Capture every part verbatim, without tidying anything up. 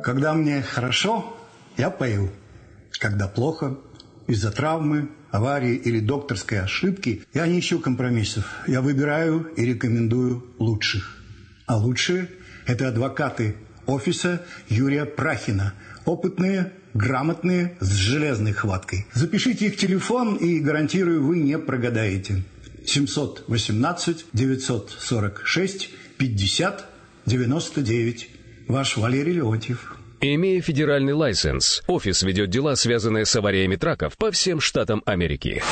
Когда мне хорошо, я пою. Когда плохо, из-за травмы, аварии или докторской ошибки, я не ищу компромиссов. Я выбираю и рекомендую лучших. А лучшие – это адвокаты офиса Юрия Прахина. Опытные, грамотные, с железной хваткой. Запишите их телефон, и, гарантирую, вы не прогадаете. семьсот восемнадцать девятьсот сорок шесть пятьдесят девяносто девять. Ваш Валерий Леонтьев. Имея федеральный лайсенс, офис ведет дела, связанные с авариями траков по всем штатам Америки.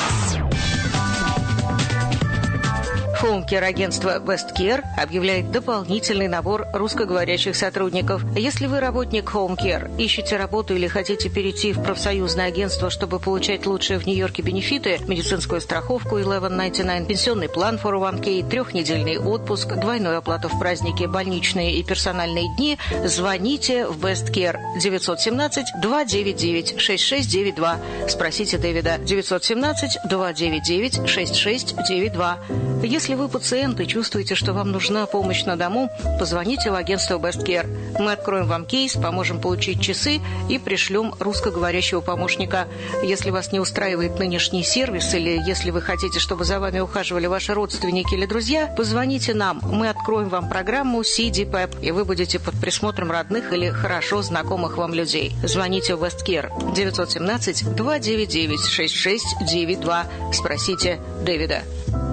Хоум-кер-агентство Westcare объявляет дополнительный набор русскоговорящих сотрудников. Если вы работник Хоум-кер, ищете работу или хотите перейти в профсоюзное агентство, чтобы получать лучшие в Нью-Йорке бенефиты, медицинскую страховку eleven ninety-nine, пенсионный план фор о ван кей, трехнедельный отпуск, двойную оплату в праздники, больничные и персональные дни, звоните в Westcare девятьсот семнадцать два девять девять шесть шесть девять два. Спросите Дэвида девятьсот семнадцать два девять девять шесть шесть девять два. Если вы пациент и чувствуете, что вам нужна помощь на дому, позвоните в агентство Westcare. Мы откроем вам кейс, поможем получить часы и пришлем русскоговорящего помощника. Если вас не устраивает нынешний сервис или если вы хотите, чтобы за вами ухаживали ваши родственники или друзья, позвоните нам. Мы откроем вам программу си ди пэп, и вы будете под присмотром родных или хорошо знакомых вам людей. Звоните в Westcare девятьсот семнадцать два девять девять шесть шесть девять два. Спросите Дэвида.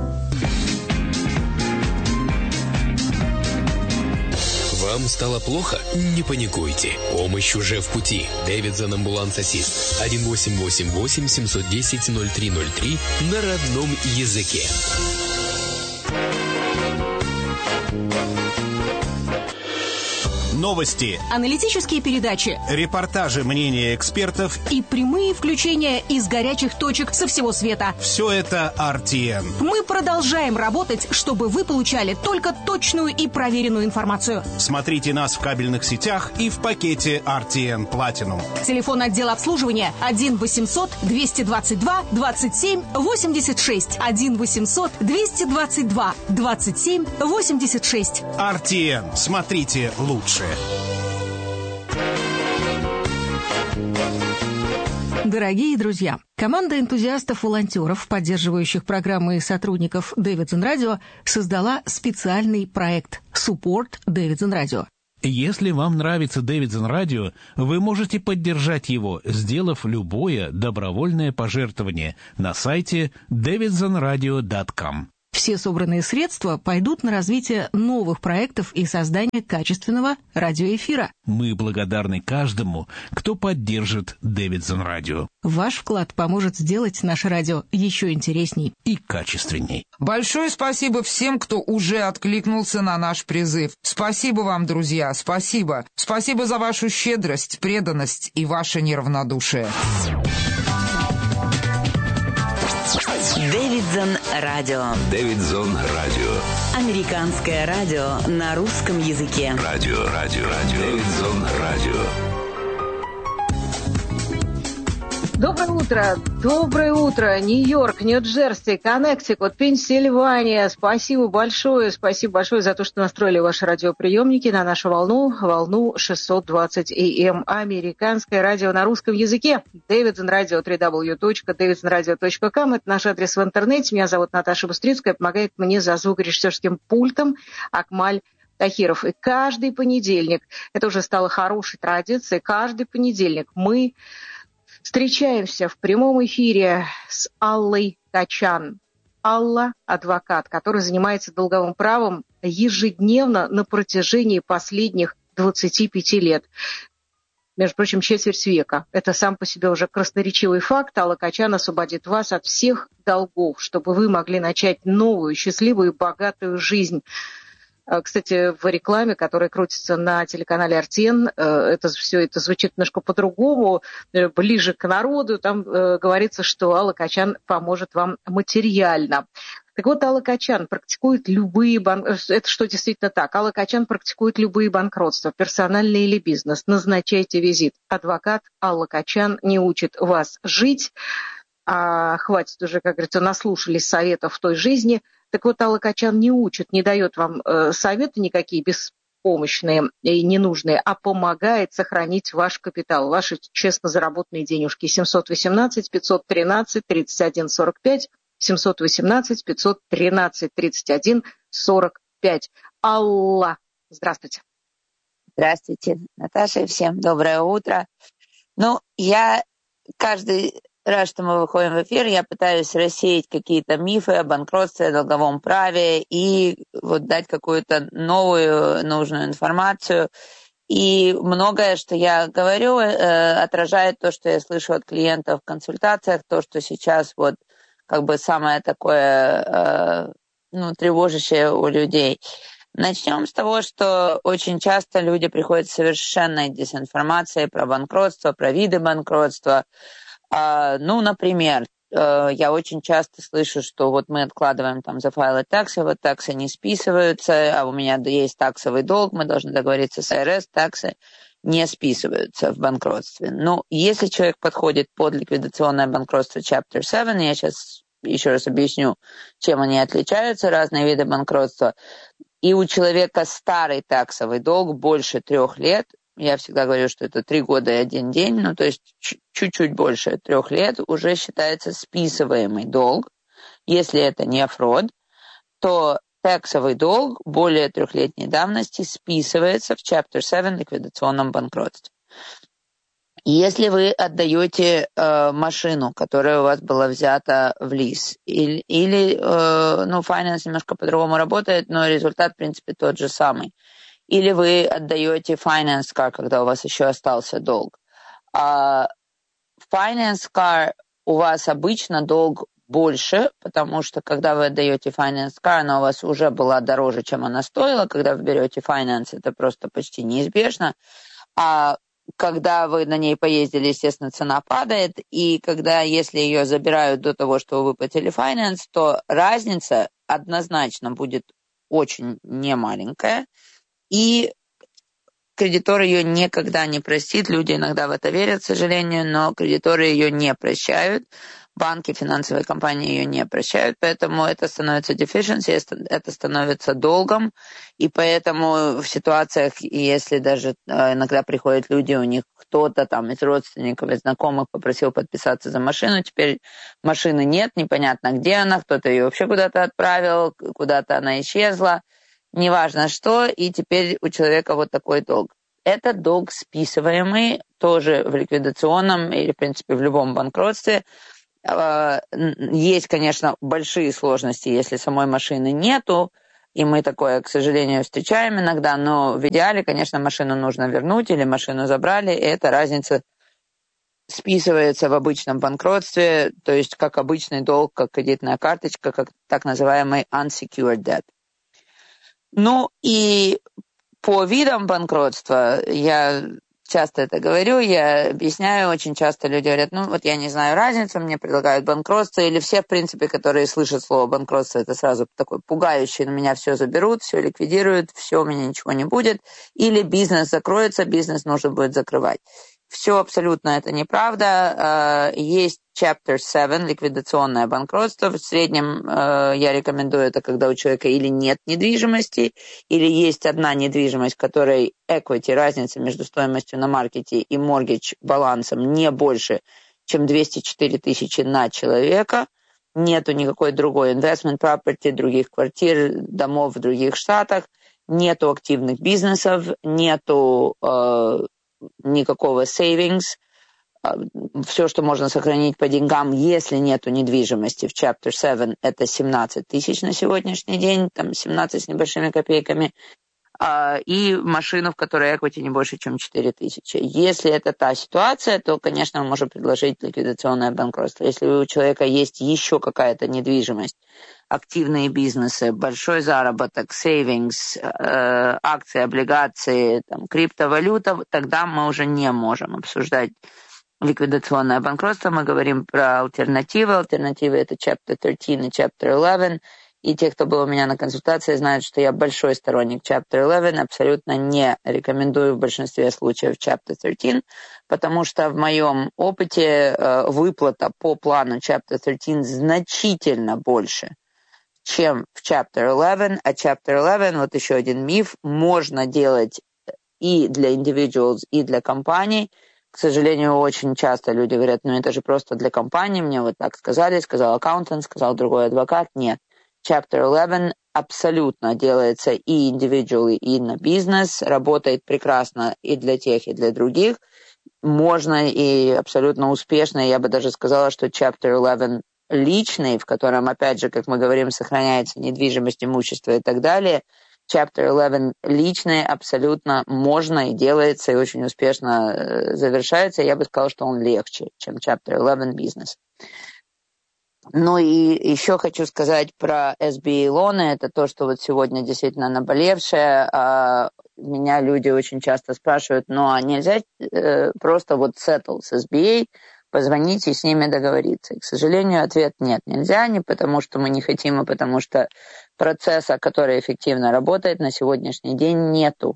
Вам стало плохо? Не паникуйте. Помощь уже в пути. Дэвидсон Амбуланс Ассист. один восемь восемь восемь семь один ноль ноль три ноль три на родном языке. Новости, аналитические передачи, репортажи, мнения экспертов и прямые включения из горячих точек со всего света. Все это ар ти эн. Мы продолжаем работать, чтобы вы получали только точную и проверенную информацию. Смотрите нас в кабельных сетях и в пакете ар ти эн Platinum. Телефон отдела обслуживания один восемьсот двести двадцать два двадцать семь восемьдесят шесть. один восемьсот двести двадцать два двадцать семь восемьдесят шесть. ар ти эн. Смотрите лучше. Дорогие друзья, команда энтузиастов-волонтеров, поддерживающих программы и сотрудников Дэвидсон Радио, создала специальный проект Support Дэвидсон Радио. Если вам нравится Дэвидсон Радио, вы можете поддержать его, сделав любое добровольное пожертвование на сайте дэвидсон радио точка ком. Все собранные средства пойдут на развитие новых проектов и создание качественного радиоэфира. Мы благодарны каждому, кто поддержит Дэвидсон Радио. Ваш вклад поможет сделать наше радио еще интересней и качественней. Большое спасибо всем, кто уже откликнулся на наш призыв. Спасибо вам, друзья, спасибо. Спасибо за вашу щедрость, преданность и ваше неравнодушие. Дэвидсон Радио. Дэвидсон Радио. Американское радио на русском языке. Радио, радио, радио. Дэвидсон Радио. Доброе утро, доброе утро, Нью-Йорк, Нью-Джерси, Коннектикут, Пенсильвания. Спасибо большое, спасибо большое за то, что настроили ваши радиоприемники на нашу волну, волну шестьсот двадцать эй эм, американское радио на русском языке. Дэвидсон Радио, дабл ю дабл ю дабл ю точка дэвидсон радио точка ком, это наш адрес в интернете. Меня зовут Наташа Быстрицкая, помогает мне за звукорежиссерским пультом Акмаль Тахиров. И каждый понедельник, это уже стало хорошей традицией, каждый понедельник мы встречаемся в прямом эфире с Аллой Качан. Алла – адвокат, который занимается долговым правом ежедневно на протяжении последних двадцати пяти лет. Между прочим, четверть века. Это сам по себе уже красноречивый факт. Алла Качан освободит вас от всех долгов, чтобы вы могли начать новую, счастливую и богатую жизнь. Кстати, в рекламе, которая крутится на телеканале ар ти эн, это все это звучит немножко по-другому, ближе к народу. Там э, говорится, что Алла Качан поможет вам материально. Так вот, Алла Качан практикует любые банкротства. Это что действительно так? Алла Качан практикует любые банкротства, персональный или бизнес. Назначайте визит. Адвокат Алла Качан не учит вас жить. А хватит уже, как говорится, наслушались советов в той жизни. Так вот, Алла Качан не учит, не дает вам э, советы никакие без беспомощные и ненужные, а помогает сохранить ваш капитал, ваши честно заработанные денежки. семьсот восемнадцать пятьсот тринадцать тридцать один сорок пять, семьсот восемнадцать пятьсот тринадцать тридцать один сорок пять. Алла, здравствуйте. Здравствуйте, Наташа, и всем доброе утро. Ну, я каждый раз, что мы выходим в эфир, я пытаюсь рассеять какие-то мифы о банкротстве, о долговом праве и вот дать какую-то новую нужную информацию. И многое, что я говорю, э, отражает то, что я слышу от клиентов в консультациях, то, что сейчас вот как бы самое такое э, ну, тревожащее у людей. Начнем с того, что очень часто люди приходят с совершенной дезинформацией про банкротство, про виды банкротства. Ну, например, я очень часто слышу, что вот мы откладываем там за файлы таксы, вот таксы не списываются, а у меня есть таксовый долг, мы должны договориться с ай эр эс, таксы не списываются в банкротстве. Но если человек подходит под ликвидационное банкротство Chapter семь, я сейчас еще раз объясню, чем они отличаются, разные виды банкротства, и у человека старый таксовый долг больше трех лет, я всегда говорю, что это три года и один день, ну то есть чуть-чуть больше трех лет уже считается списываемый долг. Если это не фрод, то таксовый долг более трехлетней давности списывается в Chapter семь ликвидационном банкротстве. Если вы отдаете э, машину, которая у вас была взята в лиз, или, или э, ну, finance немножко по-другому работает, но результат, в принципе, тот же самый. Или вы отдаете finance car, когда у вас еще остался долг. А finance car у вас обычно долг больше, потому что когда вы отдаете finance car, она у вас уже была дороже, чем она стоила. Когда вы берете finance, это просто почти неизбежно. А когда вы на ней поездили, естественно, цена падает, и когда, если ее забирают до того, что вы выплатили finance, то разница однозначно будет очень немаленькая, и кредитор ее никогда не простит. Люди иногда в это верят, к сожалению, но кредиторы ее не прощают. Банки, финансовые компании ее не прощают, поэтому это становится deficiency, это становится долгом, и поэтому в ситуациях, если даже иногда приходят люди, у них кто-то там из родственников, из знакомых попросил подписаться за машину, теперь машины нет, непонятно где она, кто-то ее вообще куда-то отправил, куда-то она исчезла, неважно что, и теперь у человека вот такой долг. Это долг списываемый, тоже в ликвидационном или, в принципе, в любом банкротстве. Есть, конечно, большие сложности, если самой машины нету, и мы такое, к сожалению, встречаем иногда, но в идеале, конечно, машину нужно вернуть или машину забрали, и эта разница списывается в обычном банкротстве, то есть как обычный долг, как кредитная карточка, как так называемый unsecured debt. Ну и по видам банкротства я часто это говорю, я объясняю, очень часто люди говорят, ну вот я не знаю разницу, мне предлагают банкротство, или все, в принципе, которые слышат слово банкротство, это сразу такой пугающий, на меня все заберут, все ликвидируют, все, у меня ничего не будет, или бизнес закроется, бизнес нужно будет закрывать. Все абсолютно это неправда. Есть Chapter семь, ликвидационное банкротство. В среднем я рекомендую это, когда у человека или нет недвижимости, или есть одна недвижимость, в которой equity, разница между стоимостью на маркете и mortgage балансом не больше, чем двести четыре тысячи на человека. Нету никакой другой investment property, других квартир, домов в других штатах. Нету активных бизнесов, нету э, никакого savings, все, что можно сохранить по деньгам, если нету недвижимости в Chapter семь, это семнадцать тысяч на сегодняшний день, там семнадцать с небольшими копейками, и машину, в которой equity не больше, чем четыре тысячи. Если это та ситуация, то, конечно, мы можем предложить ликвидационное банкротство. Если у человека есть еще какая-то недвижимость, активные бизнесы, большой заработок, сейвингс, э, акции, облигации, там, криптовалюта, тогда мы уже не можем обсуждать ликвидационное банкротство. Мы говорим про альтернативы. Альтернативы — это Chapter тринадцать и Chapter одиннадцать. И те, кто был у меня на консультации, знают, что я большой сторонник Chapter одиннадцать, абсолютно не рекомендую в большинстве случаев Chapter тринадцать, потому что в моем опыте э, выплата по плану Chapter тринадцать значительно больше, чем в Chapter eleven. А Chapter eleven, вот еще один миф, можно делать и для individuals, и для компаний. К сожалению, очень часто люди говорят, ну это же просто для компании, мне вот так сказали, сказал аккаунтант, сказал другой адвокат. Нет. Chapter eleven абсолютно делается и individually, и на бизнес, работает прекрасно и для тех, и для других. Можно и абсолютно успешно, я бы даже сказала, что Chapter eleven личный, в котором, опять же, как мы говорим, сохраняется недвижимость, имущество и так далее, Chapter eleven личный абсолютно можно и делается, и очень успешно завершается. Я бы сказала, что он легче, чем Chapter eleven бизнес. Ну и еще хочу сказать про эс би эй-лоны. Это то, что вот сегодня действительно наболевшее. А меня люди очень часто спрашивают, ну а нельзя э, просто вот settle с эс би эй, позвонить и с ними договориться? И, к сожалению, ответ нет, нельзя, не потому что мы не хотим, а потому что процесса, который эффективно работает, на сегодняшний день нету.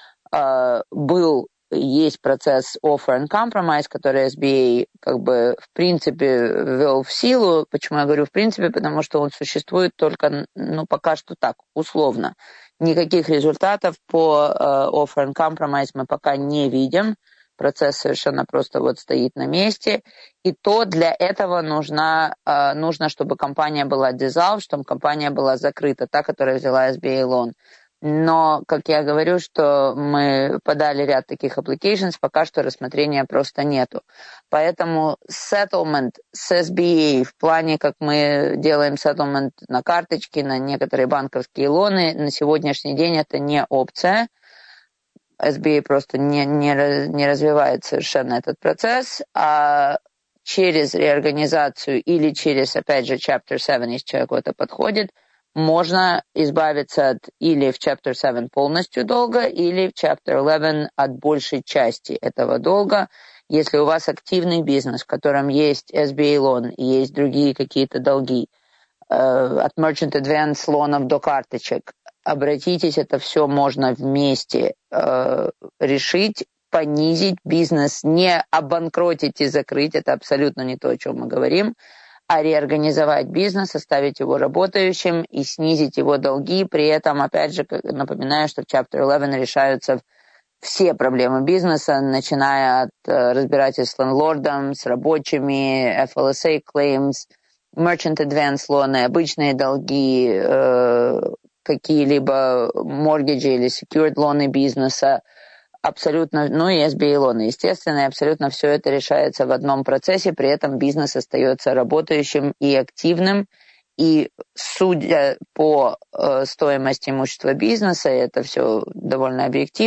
А, был Есть процесс offer and compromise, который эс би эй как бы в принципе ввел в силу. Почему я говорю в принципе? Потому что он существует только, ну, пока что так, условно. Никаких результатов по uh, offer and compromise мы пока не видим. Процесс совершенно просто вот стоит на месте. И то для этого нужно, uh, нужно чтобы компания была dissolved, чтобы компания была закрыта, та, которая взяла эс би эй-лон. Но, как я говорю, что мы подали ряд таких applications, пока что рассмотрения просто нету. Поэтому settlement с эс би эй в плане, как мы делаем settlement на карточки, на некоторые банковские лоны, на сегодняшний день это не опция. эс би эй просто не, не, не развивает совершенно этот процесс, а через реорганизацию или через, опять же, Chapter seven, если человеку это подходит, можно избавиться от или в Chapter seven полностью долга, или в Chapter eleven от большей части этого долга. Если у вас активный бизнес, в котором есть эс би эй-лон и есть другие какие-то долги, э, от Merchant Advance лонов до карточек, обратитесь, это все можно вместе э, решить, понизить бизнес, не обанкротить и закрыть, это абсолютно не то, о чем мы говорим, а реорганизовать бизнес, оставить его работающим и снизить его долги. При этом, опять же, напоминаю, что в Chapter eleven решаются все проблемы бизнеса, начиная от э, разбирательств с лендлордом, с рабочими, эф эл эс эй claims, Merchant Advance лоны, обычные долги, э, какие-либо моргиджи или secured лоны бизнеса, абсолютно, ну и эс би эй-лоны, естественно, и абсолютно все это решается в одном процессе, при этом бизнес остается работающим и активным, и судя по э, стоимости имущества бизнеса, это все довольно объективно,